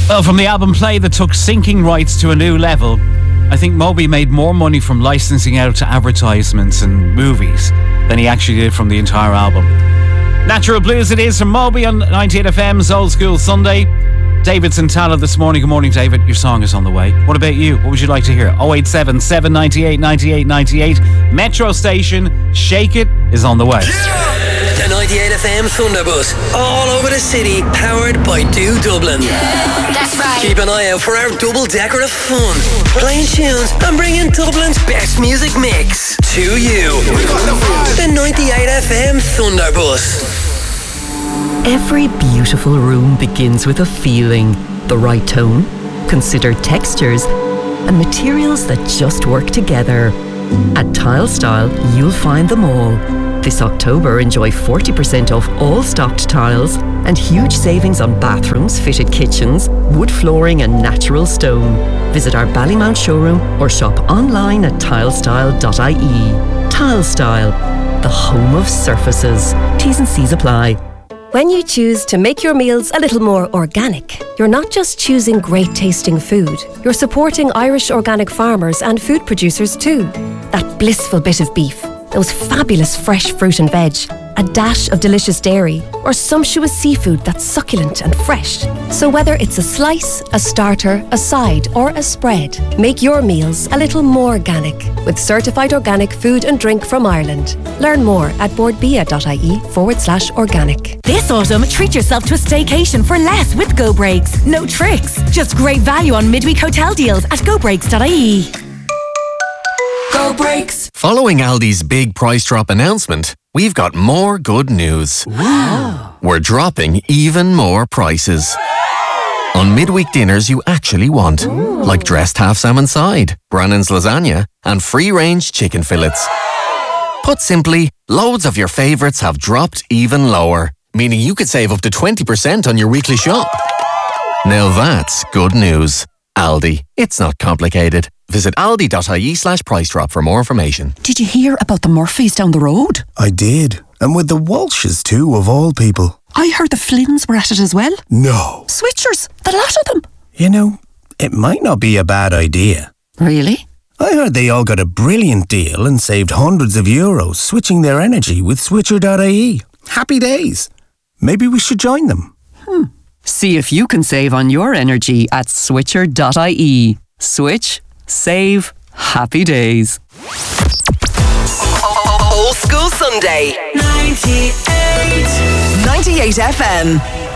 Well, from the album Play that took sinking rights to a new level, I think Moby made more money from licensing out to advertisements and movies than he actually did from the entire album. Natural Blues it is from Moby on 98 FM's Old School Sunday. David's in Tala this morning. Good morning, David. Your song is on the way. What about you? What would you like to hear? 087 798 98 98. Metro Station, Shake It is on the way. The 98 FM Thunderbus, all over the city, powered by Do Dublin. That's right. Keep an eye out for our double-decker of fun, playing tunes and bringing Dublin's best music mix to you. The 98 FM Thunderbus. Every beautiful room begins with a feeling, the right tone, considered textures, and materials that just work together. At Tile Style, you'll find them all. This October, enjoy 40% off all stocked tiles and huge savings on bathrooms, fitted kitchens, wood flooring and natural stone. Visit our Ballymount showroom or shop online at tilestyle.ie. Tile Style, the home of surfaces. T's and C's apply. When you choose to make your meals a little more organic, you're not just choosing great tasting food, you're supporting Irish organic farmers and food producers too. That blissful bit of beef, those fabulous fresh fruit and veg, a dash of delicious dairy, or sumptuous seafood that's succulent and fresh. So whether it's a slice, a starter, a side, or a spread, make your meals a little more organic with certified organic food and drink from Ireland. Learn more at boardbia.ie/organic. This autumn, treat yourself to a staycation for less with Go Breaks. No tricks, just great value on midweek hotel deals at gobreaks.ie. Go Breaks. Following Aldi's big price drop announcement, we've got more good news. Wow. We're dropping even more prices. On midweek dinners you actually want, like dressed half salmon side, Brannan's lasagna, and free-range chicken fillets. Put simply, loads of your favourites have dropped even lower, meaning you could save up to 20% on your weekly shop. Now that's good news. Aldi. It's not complicated. Visit aldi.ie/price drop for more information. Did you hear about the Murphys down the road? I did. And with the Walshes too, of all people. I heard the Flynns were at it as well. No. Switchers, the lot of them. You know, it might not be a bad idea. Really? I heard they all got a brilliant deal and saved hundreds of euros switching their energy with Switcher.ie. Happy days. Maybe we should join them. See if you can save on your energy at switcher.ie. Switch, save, happy days. Old School Sunday. 98 98 FM.